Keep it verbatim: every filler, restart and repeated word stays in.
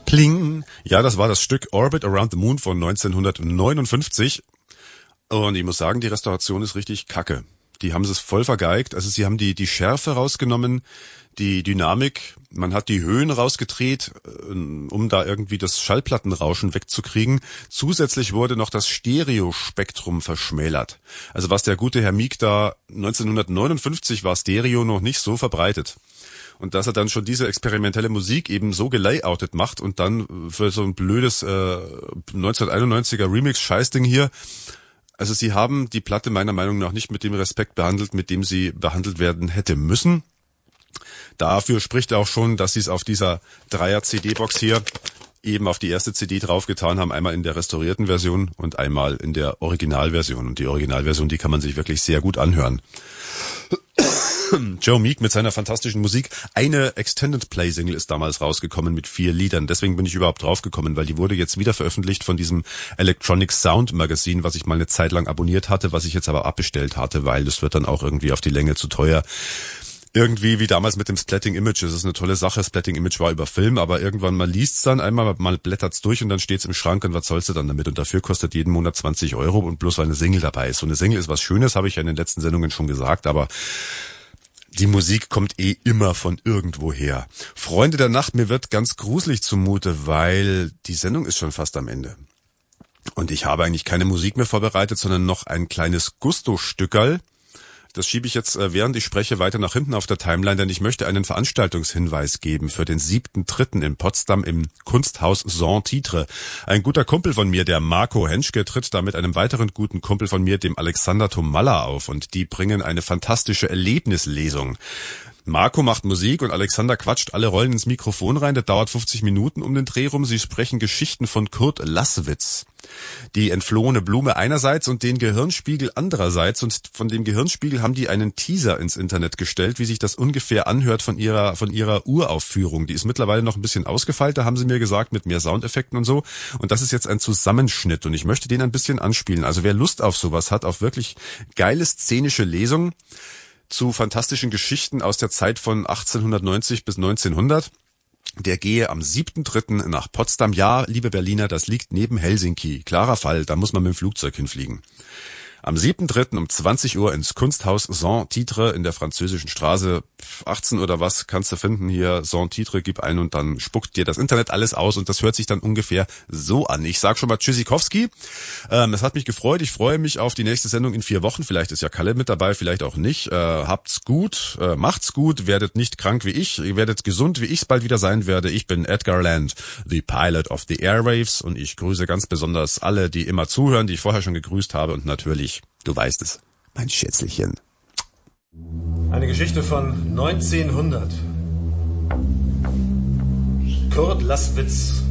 Pling. Ja, das war das Stück Orbit Around the Moon von neunzehnhundertneunundfünfzig. Und ich muss sagen, die Restauration ist richtig kacke. Die haben es voll vergeigt. Also sie haben die die Schärfe rausgenommen, die Dynamik. Man hat die Höhen rausgedreht, um da irgendwie das Schallplattenrauschen wegzukriegen. Zusätzlich wurde noch das Stereospektrum verschmälert. Also was der gute Herr Meek da, neunzehnhundertneunundfünfzig war Stereo noch nicht so verbreitet. Und dass er dann schon diese experimentelle Musik eben so gelayoutet macht und dann für so ein blödes äh, neunzehnhunderteinundneunziger Remix-Scheißding hier. Also sie haben die Platte meiner Meinung nach nicht mit dem Respekt behandelt, mit dem sie behandelt werden hätte müssen. Dafür spricht auch schon, dass sie es auf dieser Dreier-C D-Box hier eben auf die erste C D draufgetan haben, einmal in der restaurierten Version und einmal in der Originalversion. Und die Originalversion, die kann man sich wirklich sehr gut anhören. Joe Meek mit seiner fantastischen Musik. Eine Extended Play Single ist damals rausgekommen mit vier Liedern. Deswegen bin ich überhaupt draufgekommen, weil die wurde jetzt wieder veröffentlicht von diesem Electronic Sound Magazine, was ich mal eine Zeit lang abonniert hatte, was ich jetzt aber abbestellt hatte, weil das wird dann auch irgendwie auf die Länge zu teuer. Irgendwie wie damals mit dem Splatting Image. Das ist eine tolle Sache. Splatting Image war über Film, aber irgendwann mal liest's dann einmal, mal blättert's durch und dann steht's im Schrank und was sollst du dann damit? Und dafür kostet jeden Monat zwanzig Euro und bloß weil eine Single dabei ist. So eine Single ist was Schönes, habe ich ja in den letzten Sendungen schon gesagt, aber die Musik kommt eh immer von irgendwo her. Freunde der Nacht, mir wird ganz gruselig zumute, weil die Sendung ist schon fast am Ende. Und ich habe eigentlich keine Musik mehr vorbereitet, sondern noch ein kleines Gusto-Stückerl. Das schiebe ich jetzt, während ich spreche, weiter nach hinten auf der Timeline, denn ich möchte einen Veranstaltungshinweis geben für den siebten dritten in Potsdam im Kunsthaus Saint-Titre. Ein guter Kumpel von mir, der Marco Henschke, tritt da mit einem weiteren guten Kumpel von mir, dem Alexander Tomalla, auf und die bringen eine fantastische Erlebnislesung. Marco macht Musik und Alexander quatscht alle Rollen ins Mikrofon rein. Das dauert fünfzig Minuten um den Dreh rum. Sie sprechen Geschichten von Kurt Laßwitz. Die entflohene Blume einerseits und den Gehirnspiegel andererseits. Und von dem Gehirnspiegel haben die einen Teaser ins Internet gestellt, wie sich das ungefähr anhört von ihrer von ihrer Uraufführung. Die ist mittlerweile noch ein bisschen ausgefeilter, haben sie mir gesagt, mit mehr Soundeffekten und so. Und das ist jetzt ein Zusammenschnitt und ich möchte den ein bisschen anspielen. Also wer Lust auf sowas hat, auf wirklich geile szenische Lesung zu fantastischen Geschichten aus der Zeit von achtzehnhundertneunzig bis neunzehnhundert, der gehe am siebten dritten nach Potsdam. Ja, liebe Berliner, das liegt neben Helsinki. Klarer Fall, da muss man mit dem Flugzeug hinfliegen. Am siebten dritten um zwanzig Uhr ins Kunsthaus Saint-Titre in der französischen Straße. achtzehn oder was kannst du finden hier. Saint-Titre, gib ein und dann spuckt dir das Internet alles aus und das hört sich dann ungefähr so an. Ich sag schon mal Tschüssikowski. Ähm, es hat mich gefreut. Ich freue mich auf die nächste Sendung in vier Wochen. Vielleicht ist ja Kalle mit dabei, vielleicht auch nicht. Äh, habt's gut, äh, macht's gut, werdet nicht krank wie ich, ihr werdet gesund, wie ich's bald wieder sein werde. Ich bin Edgar Land, the Pilot of the Airwaves und ich grüße ganz besonders alle, die immer zuhören, die ich vorher schon gegrüßt habe und natürlich, du weißt es, mein Schätzlichen. Eine Geschichte von neunzehnhundert. Kurt Laßwitz